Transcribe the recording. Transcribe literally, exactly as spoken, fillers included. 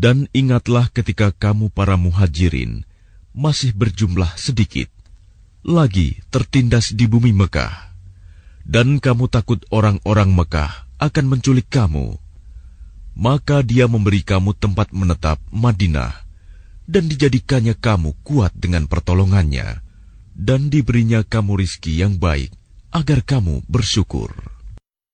Dan ingatlah ketika kamu para muhajirin masih berjumlah sedikit, lagi tertindas di bumi Mekah, dan kamu takut orang-orang Mekah akan menculik kamu. Maka dia memberi kamu tempat menetap Madinah, dan dijadikannya kamu kuat dengan pertolongannya, dan diberinya kamu rizki yang baik, agar kamu bersyukur.